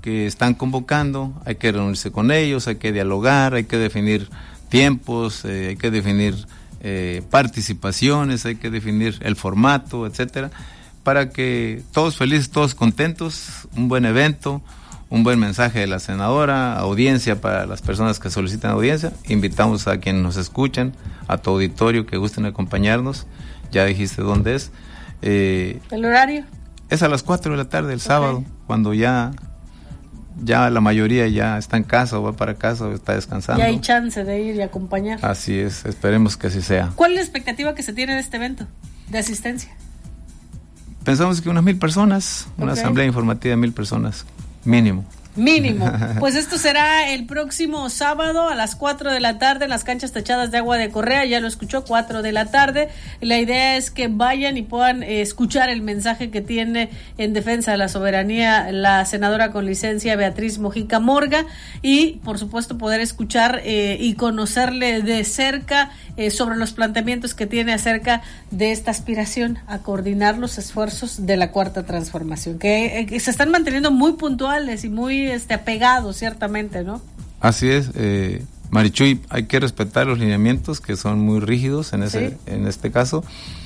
que están convocando, hay que reunirse con ellos, hay que dialogar, hay que definir tiempos, hay que definir participaciones, hay que definir el formato, etcétera, para que todos felices, todos contentos, un buen evento, un buen mensaje de la senadora, audiencia para las personas que solicitan audiencia. Invitamos a quienes nos escuchan, a tu auditorio que gusten acompañarnos. Ya dijiste dónde es. ¿El horario? Es a las 4 de la tarde el sábado, cuando ya la mayoría ya está en casa o va para casa o está descansando. Ya hay chance de ir y acompañar. Así es, esperemos que así sea. ¿Cuál es la expectativa que se tiene de este evento de asistencia? Pensamos que unas 1,000 personas, una asamblea informativa de 1,000 personas, mínimo. Pues esto será el próximo sábado a las 4 de la tarde en las canchas techadas de Agua de Correa. Ya lo escuchó, 4 de la tarde. La idea es que vayan y puedan escuchar el mensaje que tiene en defensa de la soberanía la senadora con licencia Beatriz Mojica Morga, y por supuesto poder escuchar y conocerle de cerca sobre los planteamientos que tiene acerca de esta aspiración a coordinar los esfuerzos de la Cuarta Transformación, que se están manteniendo muy puntuales y muy apegados, ciertamente, ¿no? Así es, Marichuy, hay que respetar los lineamientos que son muy rígidos en este caso,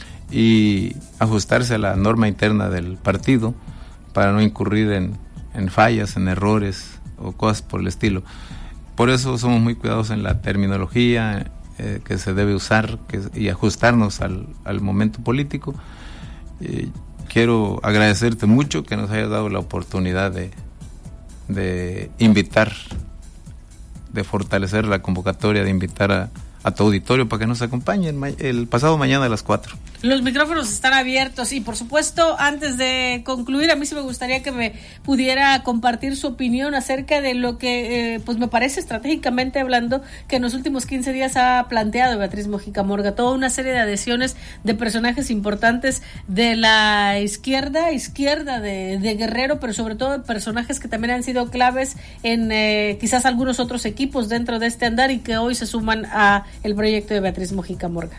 y ajustarse a la norma interna del partido para no incurrir en fallas, en errores o cosas por el estilo. Por eso somos muy cuidadosos en la terminología que se debe usar y ajustarnos al momento político. Quiero agradecerte mucho que nos hayas dado la oportunidad de invitar, de fortalecer la convocatoria, de invitar a tu auditorio para que nos acompañen el pasado mañana a las 4. Los micrófonos están abiertos y por supuesto, antes de concluir, a mí sí me gustaría que me pudiera compartir su opinión acerca de lo que pues me parece, estratégicamente hablando, que en los últimos 15 días ha planteado Beatriz Mojica Morga, toda una serie de adhesiones de personajes importantes de la izquierda de Guerrero, pero sobre todo de personajes que también han sido claves en quizás algunos otros equipos dentro de este andar y que hoy se suman a el proyecto de Beatriz Mojica Morga.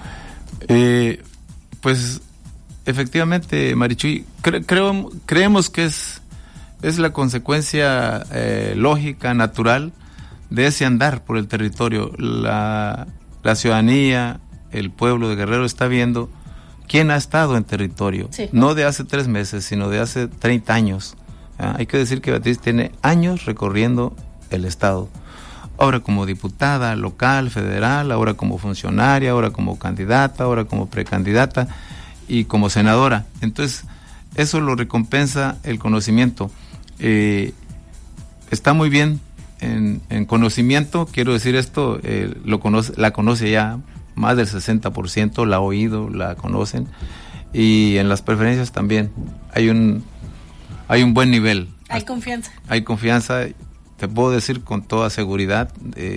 Pues efectivamente, Marichuy, creemos que es la consecuencia lógica, natural de ese andar por el territorio. La ciudadanía, el pueblo de Guerrero está viendo quién ha estado en territorio, no de hace 3 meses, sino de hace 30 años. Hay que decir que Beatriz tiene años recorriendo el estado. Ahora como diputada local, federal, ahora como funcionaria, ahora como candidata, ahora como precandidata y como senadora. Entonces, eso lo recompensa el conocimiento. Está muy bien en conocimiento, quiero decir esto, la conoce ya más del 60%, la ha oído, la conocen, y en las preferencias también hay un buen nivel. Hay confianza. Hay confianza. Te puedo decir con toda seguridad,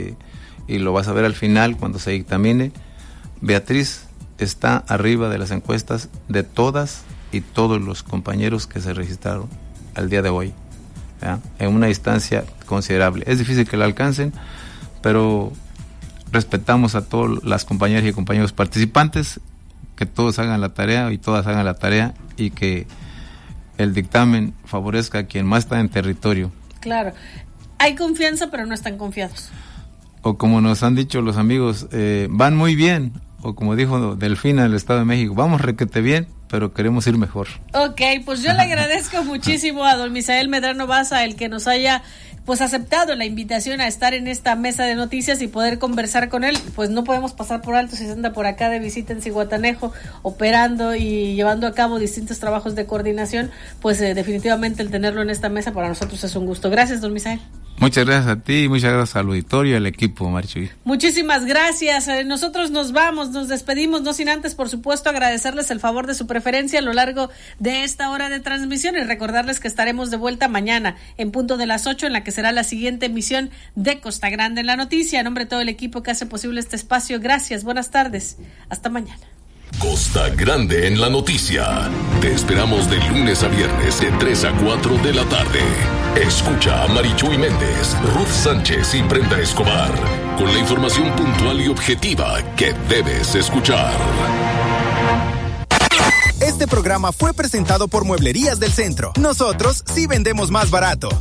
y lo vas a ver al final cuando se dictamine, Beatriz está arriba de las encuestas de todas y todos los compañeros que se registraron al día de hoy, ¿ya? En una distancia considerable. Es difícil que la alcancen, pero respetamos a todas las compañeras y compañeros participantes, que todos hagan la tarea y todas hagan la tarea, y que el dictamen favorezca a quien más está en territorio. Claro. Hay confianza, pero no están confiados. O como nos han dicho los amigos, van muy bien, o como dijo Delfina del Estado de México, vamos requete bien, pero queremos ir mejor. Ok, pues yo le agradezco muchísimo a don Misael Medrano Baza el que nos haya pues aceptado la invitación a estar en esta mesa de noticias y poder conversar con él. Pues no podemos pasar por alto si se anda por acá de visita en Zihuatanejo, operando y llevando a cabo distintos trabajos de coordinación. Pues definitivamente el tenerlo en esta mesa para nosotros es un gusto. Gracias, don Misael. Muchas gracias a ti y muchas gracias al auditorio y al equipo, Marichuy. Muchísimas gracias. Nosotros nos vamos, nos despedimos, no sin antes, por supuesto, agradecerles el favor de su preferencia a lo largo de esta hora de transmisión y recordarles que estaremos de vuelta mañana en punto de las 8, en la que será la siguiente emisión de Costa Grande en la Noticia. En nombre de todo el equipo que hace posible este espacio, gracias, buenas tardes, hasta mañana. Costa Grande en la Noticia. Te esperamos de lunes a viernes de 3 a 4 de la tarde. Escucha a Marichuy Méndez, Ruth Sánchez y Brenda Escobar con la información puntual y objetiva que debes escuchar. Este programa fue presentado por Mueblerías del Centro. Nosotros sí vendemos más barato.